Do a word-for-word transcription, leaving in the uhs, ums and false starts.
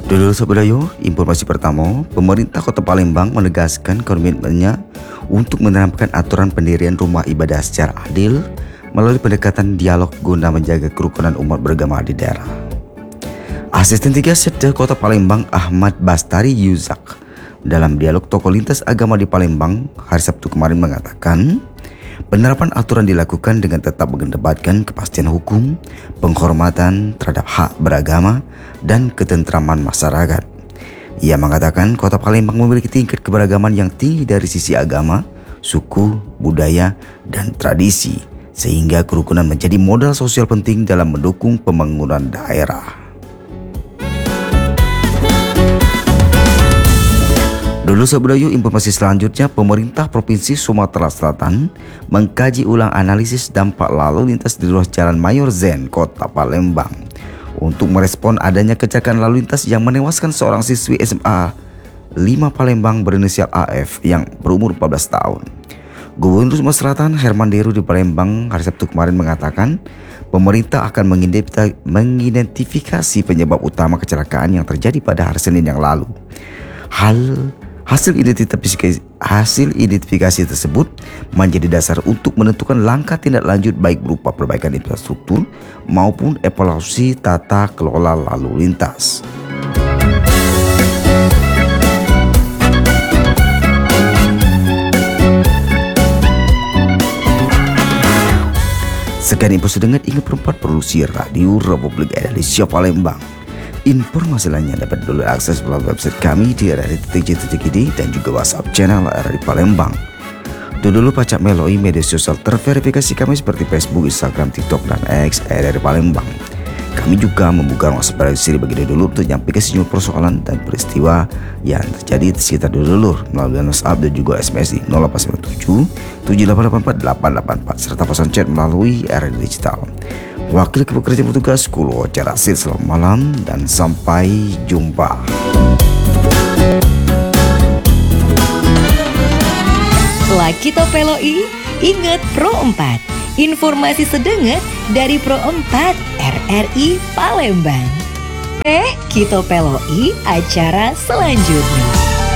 Dulu Sobrayo, informasi pertama, pemerintah Kota Palembang menegaskan komitmennya untuk menerapkan aturan pendirian rumah ibadah secara adil melalui pendekatan dialog guna menjaga kerukunan umat beragama di daerah. Asisten tiga Setda Kota Palembang Ahmad Bastari Yuzak dalam dialog tokoh lintas agama di Palembang hari Sabtu kemarin mengatakan, penerapan aturan dilakukan dengan tetap mengedepankan kepastian hukum, penghormatan terhadap hak beragama, dan ketentraman masyarakat. Ia mengatakan Kota Palembang memiliki tingkat keberagaman yang tinggi dari sisi agama, suku, budaya, dan tradisi, sehingga kerukunan menjadi modal sosial penting dalam mendukung pembangunan daerah. Dulu Sobrayo, informasi selanjutnya, pemerintah Provinsi Sumatera Selatan mengkaji ulang analisis dampak lalu lintas di ruas Jalan Mayor Zen, Kota Palembang untuk merespon adanya kecelakaan lalu lintas yang menewaskan seorang siswi S M A lima Palembang berinisial A F yang berumur empat belas tahun. Gubernur Sumatera Selatan Herman Deru di Palembang hari Sabtu kemarin mengatakan pemerintah akan mengidentifikasi penyebab utama kecelakaan yang terjadi pada hari Senin yang lalu. Hal Hasil identifikasi, hasil identifikasi tersebut menjadi dasar untuk menentukan langkah tindak lanjut baik berupa perbaikan infrastruktur maupun evaluasi tata kelola lalu lintas. Sekian info sedengat, ingat perempat produksi Radio Republik Indonesia Palembang. Informasi lainnya dapat dulu akses melalui website kami di r r i titik j titik i d dan juga WhatsApp channel R R I Palembang. Itu dulu pacak melalui media sosial terverifikasi kami seperti Facebook, Instagram, TikTok, dan X R R I Palembang. Kami juga membuka ruang aspirasi bagi dulu untuk menyampaikan sejumlah persoalan dan peristiwa yang terjadi di sekitar dulu melalui WhatsApp dan juga S M S di nol delapan sembilan tujuh tujuh delapan delapan empat delapan delapan empat serta pesan chat melalui R R I Digital. Wakil Pekerja Petugas Kulo Cerasil, selamat malam dan sampai jumpa. Lakito Peloi, ingat Pro empat. Informasi sedenget dari Pro empat R R I Palembang. Eh, Kito Peloi acara selanjutnya.